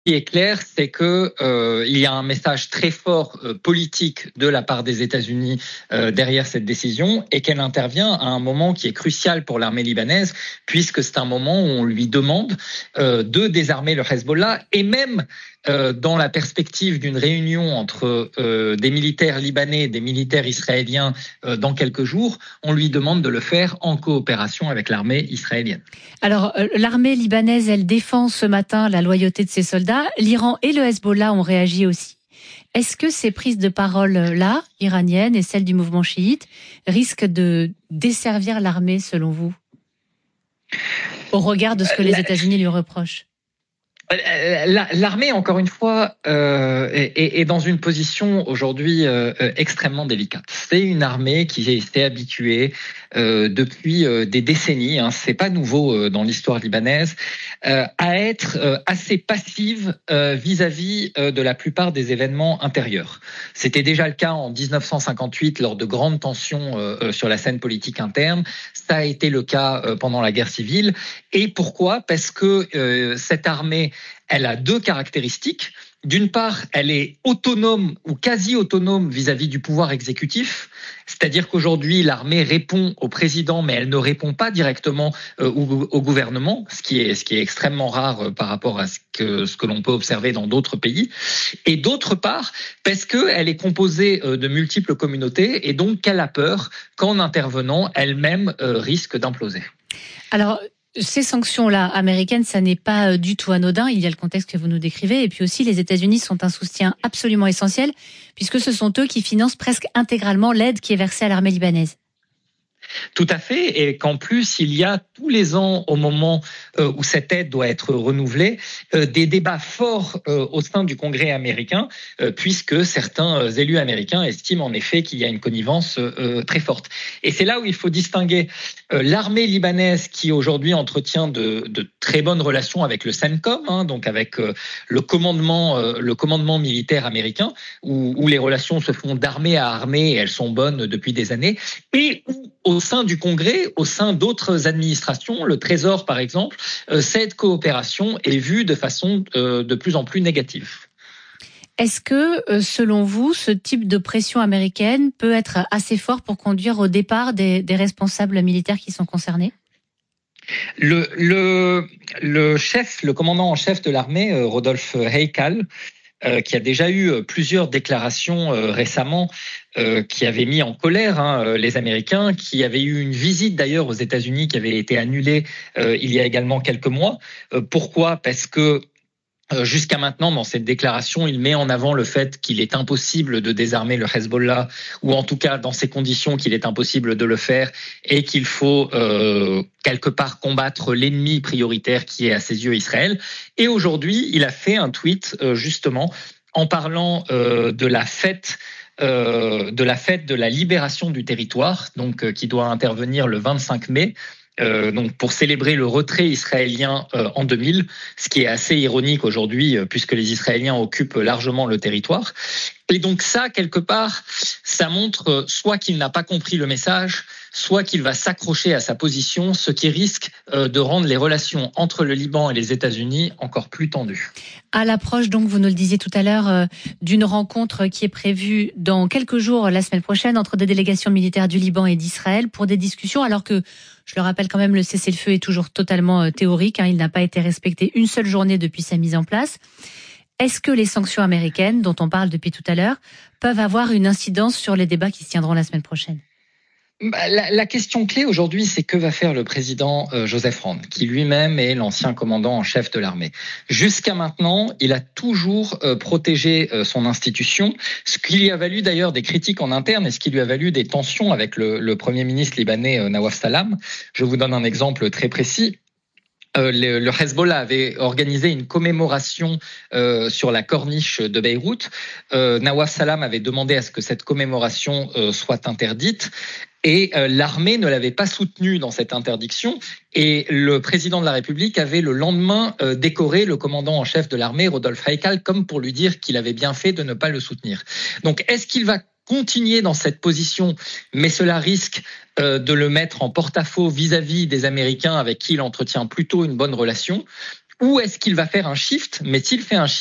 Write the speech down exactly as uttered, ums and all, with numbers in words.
qui est clair, c'est que euh, il y a un message très fort euh, politique de la part des États-Unis euh, derrière cette décision, et qu'elle intervient à un moment qui est crucial pour l'armée libanaise, puisque c'est un moment où on lui demande euh, de désarmer le Hezbollah, et même euh, dans la perspective d'une réunion entre euh, des militaires libanais et des militaires israéliens euh, dans quelques jours, on lui demande de le faire en coopération avec l'armée israélienne. Alors, euh, l'armée libanaise, elle défend ce matin la loyauté de ses soldats. L'Iran et le Hezbollah ont réagi aussi. Est-ce que ces prises de parole-là, iraniennes et celles du mouvement chiite, risquent de desservir l'armée, selon vous, au regard de ce que les États-Unis lui reprochent ? L'armée, encore une fois, euh, est, est dans une position aujourd'hui euh, extrêmement délicate. C'est une armée qui s'est habituée euh, depuis euh, des décennies, hein, c'est pas nouveau euh, dans l'histoire libanaise, euh, à être euh, assez passive euh, vis-à-vis euh, de la plupart des événements intérieurs. C'était déjà le cas en dix-neuf cent cinquante-huit lors de grandes tensions euh, sur la scène politique interne. Ça a été le cas euh, pendant la guerre civile. Et pourquoi ? Parce que euh, cette armée, elle a deux caractéristiques. D'une part, elle est autonome ou quasi autonome vis-à-vis du pouvoir exécutif, c'est-à-dire qu'aujourd'hui l'armée répond au président, mais elle ne répond pas directement euh, au, au gouvernement, ce qui est ce qui est extrêmement rare euh, par rapport à ce que ce que l'on peut observer dans d'autres pays. Et d'autre part, parce que elle est composée euh, de multiples communautés et donc qu'elle a peur qu'en intervenant, elle-même euh, risque d'imploser. Alors, ces sanctions-là américaines, ça n'est pas du tout anodin. Il y a le contexte que vous nous décrivez. Et puis aussi, les États-Unis sont un soutien absolument essentiel, puisque ce sont eux qui financent presque intégralement l'aide qui est versée à l'armée libanaise. Tout à fait, et qu'en plus, il y a tous les ans, au moment euh, où cette aide doit être renouvelée, euh, des débats forts euh, au sein du Congrès américain, euh, puisque certains euh, élus américains estiment en effet qu'il y a une connivence euh, très forte. Et c'est là où il faut distinguer euh, l'armée libanaise qui aujourd'hui entretient de, de très bonnes relations avec le CENTCOM, hein, donc avec euh, le commandement, euh, le commandement militaire américain, où, où les relations se font d'armée à armée et elles sont bonnes depuis des années, et où au sein du Congrès, au sein d'autres administrations, le Trésor par exemple, euh, cette coopération est vue de façon euh, de plus en plus négative. Est-ce que, euh, selon vous, ce type de pression américaine peut être assez fort pour conduire au départ des, des responsables militaires qui sont concernés ? Le, le, le chef, le commandant en chef de l'armée, euh, Rodolphe Heikal, Euh, qui a déjà eu plusieurs déclarations euh, récemment euh, qui avaient mis en colère hein, les Américains, qui avaient eu une visite d'ailleurs aux États-Unis qui avait été annulée euh, il y a également quelques mois. Euh, pourquoi ? Parce que jusqu'à maintenant, dans cette déclaration, il met en avant le fait qu'il est impossible de désarmer le Hezbollah, ou en tout cas dans ces conditions qu'il est impossible de le faire, et qu'il faut euh, quelque part combattre l'ennemi prioritaire qui est à ses yeux Israël. Et aujourd'hui, il a fait un tweet euh, justement en parlant euh, de la fête euh, de la fête de la libération du territoire, donc euh, qui doit intervenir le vingt-cinq mai. Euh, donc pour célébrer le retrait israélien euh, en deux mille, ce qui est assez ironique aujourd'hui euh, puisque les Israéliens occupent largement le territoire. Et donc ça, quelque part, ça montre euh, soit qu'il n'a pas compris le message, soit qu'il va s'accrocher à sa position, ce qui risque euh, de rendre les relations entre le Liban et les États-Unis encore plus tendues. À l'approche, donc, vous nous le disiez tout à l'heure, euh, d'une rencontre qui est prévue dans quelques jours, la semaine prochaine, entre des délégations militaires du Liban et d'Israël pour des discussions, alors que, je le rappelle quand même, le cessez-le-feu est toujours totalement euh, théorique, hein, il n'a pas été respecté une seule journée depuis sa mise en place. Est-ce que les sanctions américaines, dont on parle depuis tout à l'heure, peuvent avoir une incidence sur les débats qui se tiendront la semaine prochaine ? La, la question clé aujourd'hui, c'est que va faire le président euh, Joseph Rand, qui lui-même est l'ancien commandant en chef de l'armée. Jusqu'à maintenant, il a toujours euh, protégé euh, son institution, ce qui lui a valu d'ailleurs des critiques en interne et ce qui lui a valu des tensions avec le, le premier ministre libanais euh, Nawaf Salam. Je vous donne un exemple très précis. Euh, le, le Hezbollah avait organisé une commémoration euh, sur la corniche de Beyrouth. Euh, Nawaf Salam avait demandé à ce que cette commémoration euh, soit interdite. Et euh, l'armée ne l'avait pas soutenu dans cette interdiction. Et le président de la République avait le lendemain euh, décoré le commandant en chef de l'armée, Rodolphe Heikal, comme pour lui dire qu'il avait bien fait de ne pas le soutenir. Donc, est-ce qu'il va continuer dans cette position, mais cela risque euh, de le mettre en porte-à-faux vis-à-vis des Américains avec qui il entretient plutôt une bonne relation ? ou est-ce qu'il va faire un shift? Mais s'il fait un shift,